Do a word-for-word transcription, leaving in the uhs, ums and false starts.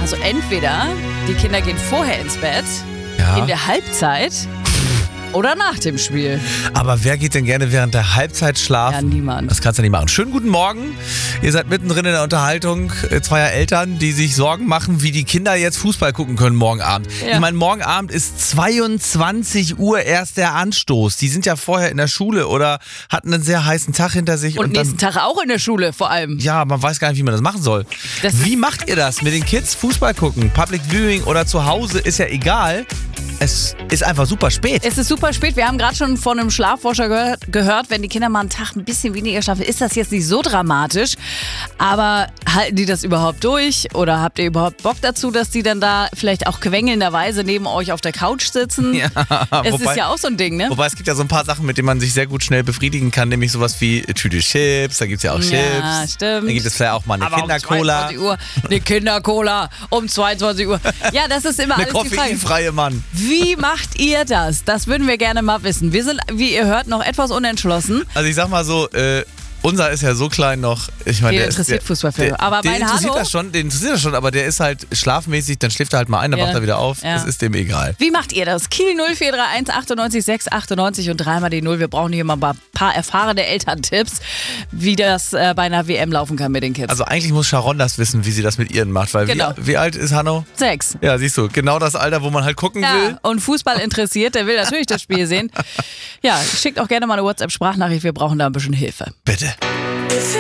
Also entweder die Kinder gehen vorher ins Bett, Ja. in der Halbzeit oder nach dem Spiel. Aber wer geht denn gerne während der Halbzeit schlafen? Ja, niemand. Das kannst du nicht machen. Schönen guten Morgen. Ihr seid mittendrin in der Unterhaltung äh, zweier Eltern, die sich Sorgen machen, wie die Kinder jetzt Fußball gucken können morgen Abend. Ja. Ich meine, morgen Abend ist zweiundzwanzig Uhr erst der Anstoß. Die sind ja vorher in der Schule oder hatten einen sehr heißen Tag hinter sich. Und, Und, nächsten dann, Tag auch in der Schule vor allem. ja, man weiß gar nicht, wie man das machen soll. Das wie macht ihr das mit den Kids Fußball gucken? Public Viewing oder zu Hause ist ja egal. Es ist einfach super spät. Es ist super spät. Wir haben gerade schon von einem Schlafforscher gehört, gehört, wenn die Kinder mal einen Tag ein bisschen weniger schlafen, ist das jetzt nicht so dramatisch. Aber halten die das überhaupt durch? Oder habt ihr überhaupt Bock dazu, dass die dann da vielleicht auch quengelnderweise neben euch auf der Couch sitzen? Ja, es wobei- ist ja auch so ein Ding, ne? Wobei es gibt ja so ein paar Sachen, mit denen man sich sehr gut schnell befriedigen kann, nämlich sowas wie Tüte Chips, da gibt es ja auch Chips. Ja, stimmt. Dann gibt es vielleicht auch mal eine Aber Kindercola. um zweiundzwanzig Uhr, eine Kindercola um zweiundzwanzig Uhr. Ja, das ist immer Eine alles die Frage. koffeinfreie Mann. Wie macht ihr das? Das würden wir gerne mal wissen. Wir sind, wie ihr hört, noch etwas unentschlossen. Also ich sag mal so, äh, unser ist ja so klein noch. Ich meine, Den der ist- interessiert der, Fußballfilme. Der, Aber den mein interessiert Hallo? das schon, den interessiert das schon, aber der ist halt schlafmäßig, dann schläft er halt mal ein, dann Ja. wacht er wieder auf. Ja. Das ist dem egal. Wie macht ihr das? Kiel null vier drei eins achtundneunzig sechs achtundneunzig und dreimal die Null. Wir brauchen hier mal ein paar erfahrene Elterntipps, wie das äh, bei einer W M laufen kann mit den Kids. Also eigentlich muss Sharon das wissen, wie sie das mit ihren macht, weil Genau. wie, wie alt ist Hanno? Sechs. Ja, siehst du, genau das Alter, wo man halt gucken Ja, will. und Fußball interessiert, der will natürlich das Spiel sehen. Ja, schickt auch gerne mal eine WhatsApp-Sprachnachricht, wir brauchen da ein bisschen Hilfe. Bitte.